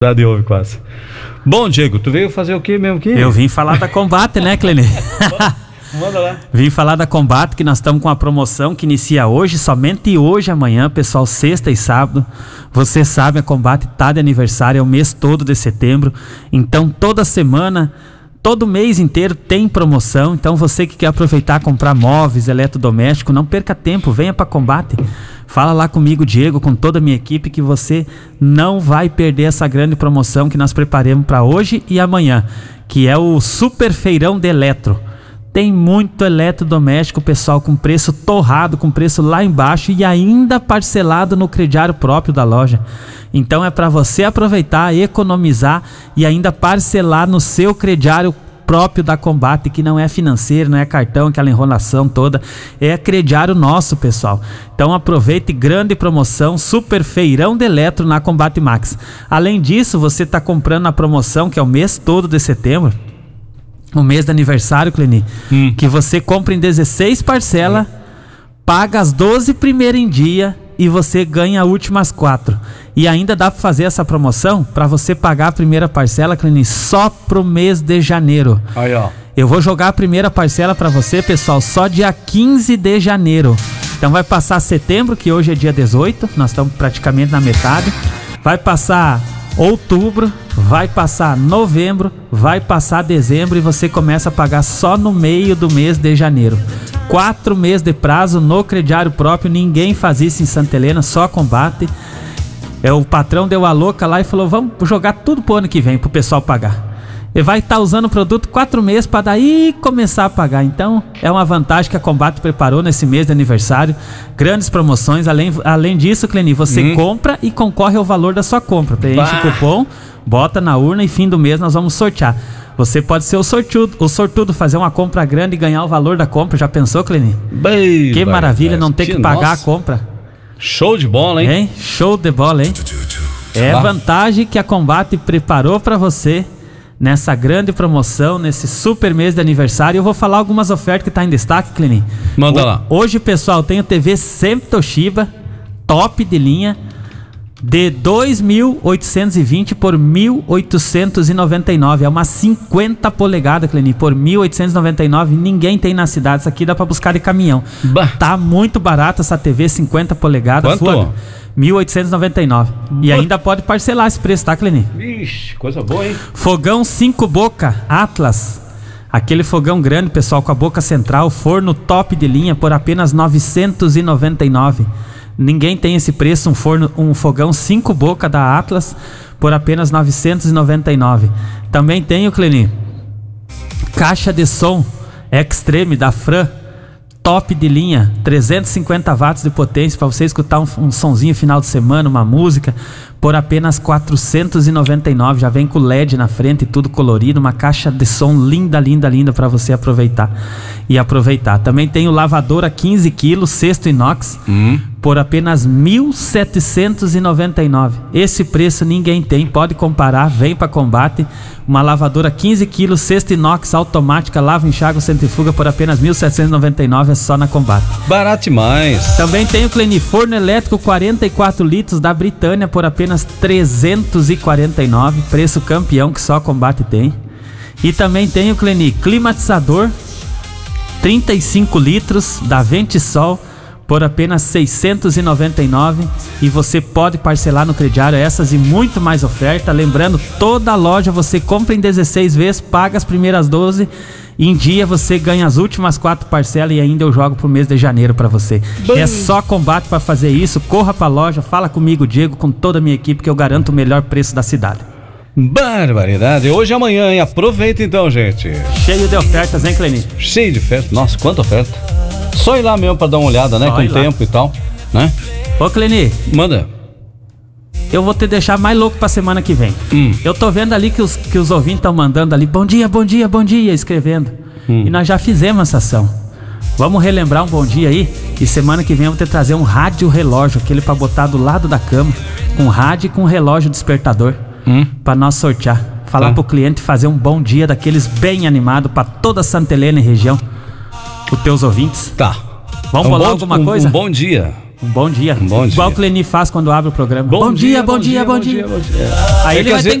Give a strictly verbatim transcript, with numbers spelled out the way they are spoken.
Dá de ouve quase. Bom, Diego, tu veio fazer o que mesmo aqui? Eu vim falar da Combate, né, Cleni? Manda lá. Vim falar da Combate, que nós estamos com a promoção que inicia hoje, somente hoje e amanhã, pessoal, sexta e sábado. Você sabe, a Combate tá de aniversário, é o mês todo de setembro. Então, toda semana, todo mês inteiro tem promoção. Então, você que quer aproveitar, comprar móveis, eletrodoméstico, não perca tempo, venha para Combate. Fala lá comigo, Diego, com toda a minha equipe, que você não vai perder essa grande promoção que nós preparamos para hoje e amanhã, que é o Super Feirão de Eletro. Tem muito eletrodoméstico, pessoal, com preço torrado, com preço lá embaixo e ainda parcelado no crediário próprio da loja. Então é para você aproveitar, economizar e ainda parcelar no seu crediário próprio da Combate, que não é financeiro, não é cartão, aquela enrolação toda, é crediário nosso, pessoal. Então aproveite, grande promoção, Super Feirão de Eletro na Combate Max. Além disso, você está comprando na promoção, que é o mês todo de setembro, o mês de aniversário, Cleni, hum. que você compra em dezesseis parcelas, paga as doze primeiras em dia e você ganha as últimas quatro. E ainda dá para fazer essa promoção para você pagar a primeira parcela, Cleni, só pro mês de janeiro. Aí, ó. Eu vou jogar a primeira parcela para você, pessoal, só dia quinze de janeiro. Então vai passar setembro, que hoje é dia dezoito, nós estamos praticamente na metade. Vai passar outubro, vai passar novembro, vai passar dezembro e você começa a pagar só no meio do mês de janeiro. Quatro meses de prazo no crediário próprio, ninguém faz isso em Santa Helena, só Combate. É, o patrão deu a louca lá e falou, vamos jogar tudo pro ano que vem pro pessoal pagar. Ele vai estar tá usando o produto quatro meses para daí começar a pagar. Então é uma vantagem que a Combate preparou nesse mês de aniversário. Grandes promoções. Além, além disso, Cleni, você hum. compra e concorre ao valor da sua compra. Preenche o cupom, bota na urna e fim do mês nós vamos sortear. Você pode ser o sortudo, o sortudo, fazer uma compra grande e ganhar o valor da compra. Já pensou, Cleni? Bem, que maravilha, não ter que pagar nossa. a compra. Show de bola, hein? hein? Show de bola, hein? É vantagem que a Combate preparou para você nessa grande promoção, nesse super mês de aniversário. Eu vou falar algumas ofertas que tá em destaque, Cleni. Manda o, lá. Hoje, pessoal, tem o T V sempre Toshiba, top de linha, de dois mil oitocentos e vinte por mil oitocentos e noventa e nove. É uma cinquenta polegadas, Cleni, por mil oitocentos e noventa e nove. Ninguém tem na cidade. Isso aqui dá pra buscar de caminhão. Bah. Tá muito barata essa T V cinquenta polegadas. Quanto? mil oitocentos e noventa e nove. E ainda pode parcelar esse preço, tá, Cleni? Ixi, coisa boa, hein? Fogão cinco boca Atlas. Aquele fogão grande, pessoal, com a boca central, forno top de linha por apenas novecentos e noventa e nove. Ninguém tem esse preço, um forno, um fogão cinco boca da Atlas por apenas novecentos e noventa e nove. Também tem o Cleni, caixa de som Extreme da Fran, top de linha, trezentos e cinquenta watts de potência para você escutar um, um sonzinho final de semana, uma música, por apenas quatrocentos e noventa e nove. Já vem com L E D na frente e tudo colorido, uma caixa de som linda, linda, linda para você aproveitar e aproveitar. Também tem o lavadora quinze quilos, cesto inox, hum. por apenas mil setecentos e noventa e nove. Esse preço ninguém tem, pode comparar, vem para Combate. Uma lavadora quinze quilos, cesto inox automática, lava, enxágue, centrifuga por apenas mil setecentos e noventa e nove, é só na Combate. Barato demais. Também tem o Cleni forno elétrico quarenta e quatro litros da Britânia por apenas trezentos e quarenta e nove, preço campeão que só a Combate tem. E também tem o Cleni climatizador trinta e cinco litros da Ventisol por apenas seiscentos e noventa e nove, e você pode parcelar no crediário essas e muito mais oferta. Lembrando, toda loja você compra em dezesseis vezes, paga as primeiras doze, e em dia você ganha as últimas quatro parcelas e ainda eu jogo pro mês de janeiro para você. Bem... É só Combate para fazer isso. Corra pra loja, fala comigo, Diego, com toda a minha equipe, que eu garanto o melhor preço da cidade. Barbaridade, hoje e amanhã, hein? Aproveita então, gente. Cheio de ofertas, hein, Cleni? Cheio de ofertas, nossa, quanta oferta. Só ir lá mesmo pra dar uma olhada, né? Só com o tempo e tal, né? Ô, Cleni, manda. Eu vou te deixar mais louco pra semana que vem. Hum. Eu tô vendo ali que os, que os ouvintes estão mandando ali, bom dia, bom dia, bom dia, escrevendo. Hum. E nós já fizemos essa ação. Vamos relembrar um bom dia aí. E semana que vem eu vou te trazer um rádio relógio, aquele pra botar do lado da cama, com rádio e com relógio despertador, hum. pra nós sortear. Falar tá. pro cliente fazer um bom dia daqueles bem animado pra toda Santa Helena e região. Os teus ouvintes. Tá. Vamos um bolar bom, alguma um, coisa? Um bom dia. Um bom dia. Um bom Igual dia. o Cleni faz quando abre o programa. Bom, bom dia, dia, bom dia, bom dia. Bom dia, bom dia. Aí é ele vai dizer, ter